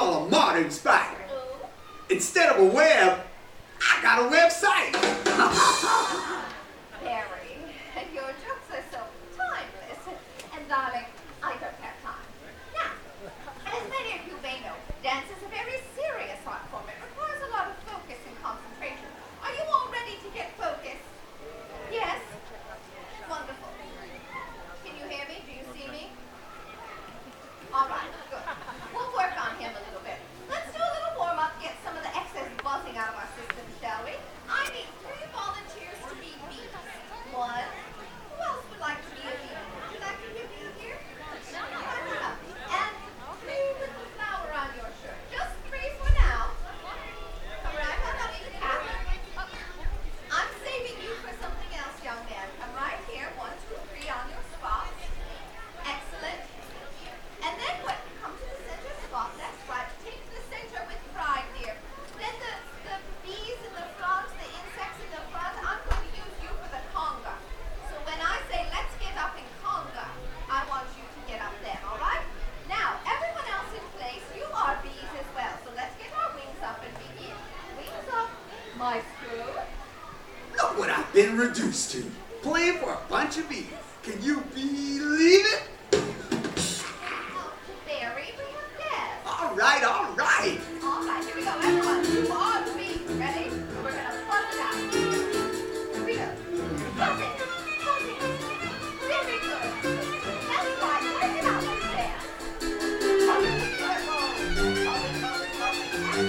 call a modern spider. Instead of a web, I got a website. Barry, your jokes are so timeless. And darling, I don't have time. Now, as many of you may know, dance is a very serious art form. It requires a lot of focus and concentration. Are you all ready to get focused? Yes? Wonderful. Can you hear me? Do you see me? All right, good. We'll work on him a little bit. Let's do a little warm-up, get some of the excess buzzing out of our system, shall we? I need 3 volunteers to be bees. 1. Who else would like to be a bee? Would you like to be a bee here? And 3 with the flower on your shirt. Just 3 for now. All right, how about you, Catherine? I'm saving you for something else, young man. Come right here. 1, 2, 3 on your spot. Excellent. And then what? Come to the center spot. That's right. Take the center with pride, dear. Then the bees and the frogs, the insects in the front, I'm going to use you for the conga. So when I say let's get up in conga, I want you to get up then, all right? Now, everyone else in place, you are bees as well. So let's get our wings up and begin. Wings up, maestro. Look what I've been reduced to. Playing for a bunch of bees. Can you believe it?